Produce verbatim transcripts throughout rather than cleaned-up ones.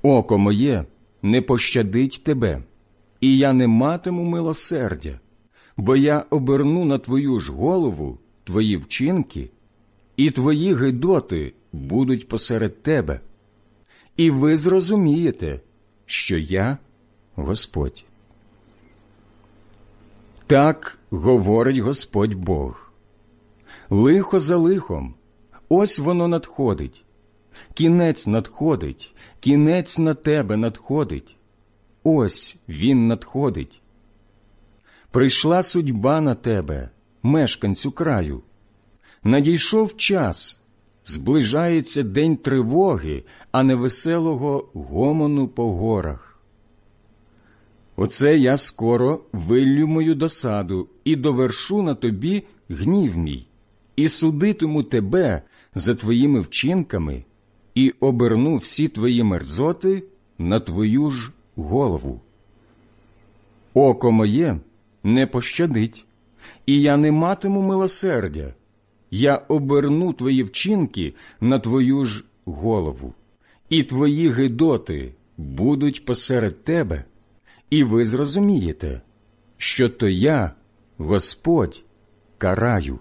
Око моє не пощадить тебе, і я не матиму милосердя, бо я оберну на твою ж голову твої вчинки, і твої гидоти будуть посеред тебе. І ви зрозумієте, що я Господь. Так говорить Господь Бог. Лихо за лихом, ось воно надходить. Кінець надходить, кінець на тебе надходить. Ось він надходить. Прийшла судьба на тебе, мешканцю краю. Надійшов час, зближається день тривоги, а не веселого гомону по горах. Оце я скоро виллю мою досаду і довершу на тобі гнів мій, і судитиму тебе за твоїми вчинками, і оберну всі твої мерзоти на твою ж голову. Око моє не пощадить, і я не матиму милосердя. Я оберну твої вчинки на твою ж голову, і твої гидоти будуть посеред тебе, і ви зрозумієте, що то я, Господь, караю.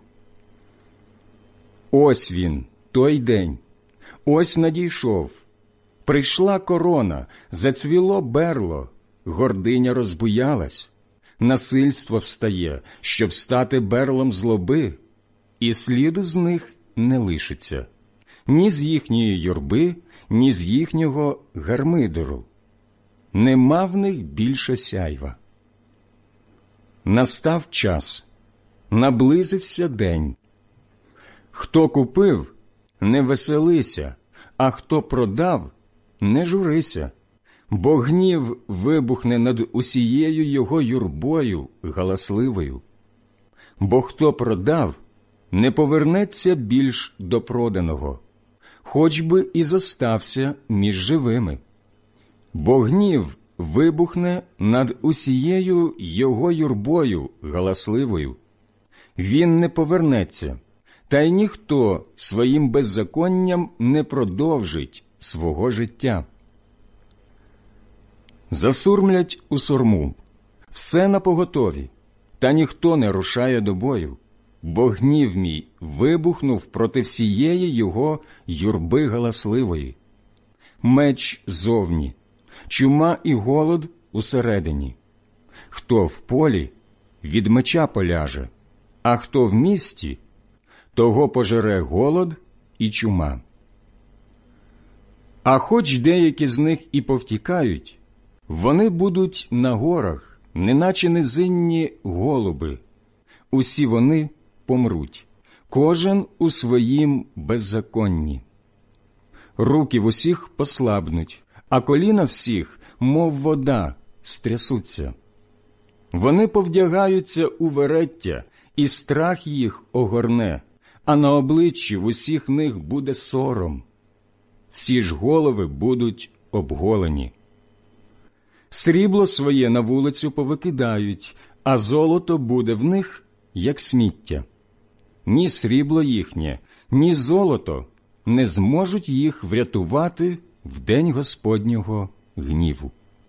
Ось він, той день, ось надійшов. Прийшла корона, зацвіло берло, гординя розбуялась, насильство встає, щоб стати берлом злоби, і сліду з них не лишиться, ні з їхньої юрби, ні з їхнього гармидеру. Нема в них більше сяйва. Настав час, наблизився день. Хто купив, не веселися, а хто продав, не журися, бо гнів вибухне над усією його юрбою галасливою. Бо хто продав, не повернеться більш до проданого, хоч би і зостався між живими. Бо гнів вибухне над усією його юрбою галасливою. Він не повернеться, та й ніхто своїм беззаконням не продовжить свого життя. Засурмлять у сурму, все напоготові, та ніхто не рушає до бою, бо гнів мій вибухнув проти всієї його юрби галасливої. Меч зовні, чума і голод усередині. Хто в полі, від меча поляже, а хто в місті, того пожере голод і чума. А хоч деякі з них і повтікають, вони будуть на горах, неначе низинні голуби. Усі вони помруть, кожен у своїм беззаконні. Руки в усіх послабнуть, а коліна всіх, мов вода, стрясуться. Вони повдягаються у вереття, і страх їх огорне, а на обличчі в усіх них буде сором. Всі ж голови будуть обголені. Срібло своє на вулицю повикидають, а золото буде в них, як сміття. Ні срібло їхнє, ні золото не зможуть їх врятувати в день Господнього гніву.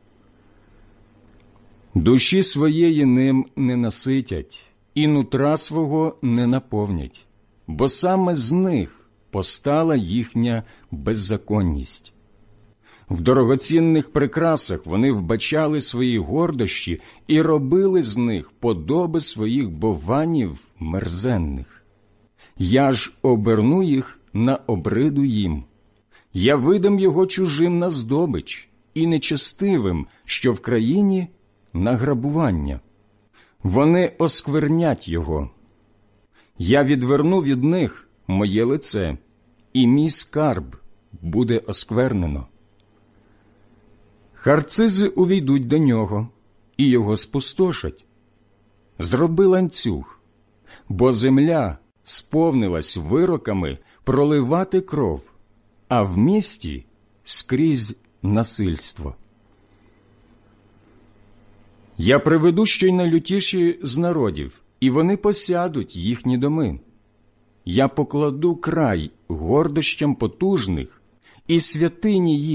Душі своєї ним не наситять, і нутра свого не наповнять, бо саме з них постала їхня беззаконність. В дорогоцінних прикрасах вони вбачали свої гордощі і робили з них подоби своїх бованів мерзенних. Я ж оберну їх на обриду їм. Я видам його чужим на здобич і нечестивим, що в країні на грабування. Вони осквернять його. Я відверну від них моє лице, і мій скарб буде осквернено. Харцизи увійдуть до нього, і його спустошать. Зроби ланцюг, бо земля сповнилась вироками проливати кров, а в місті скрізь насильство. Я приведу щойнайлютіші з народів, і вони посядуть їхні доми. Я покладу край гордощам потужних, і святині їх